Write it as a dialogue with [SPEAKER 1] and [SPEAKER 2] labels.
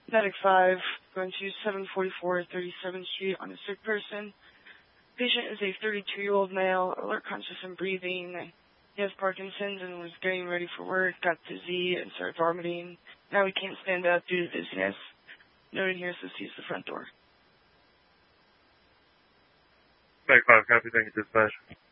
[SPEAKER 1] Medic 5, going to 744 37th Street on a sick person. Patient is a 32-year-old male, alert, conscious, and breathing. He has Parkinson's and was getting ready for work, got dizzy, and started vomiting. Now he can't stand up due to dizziness. Noted here says he's the front door.
[SPEAKER 2] Medic 5, copy, thank you, dispatch.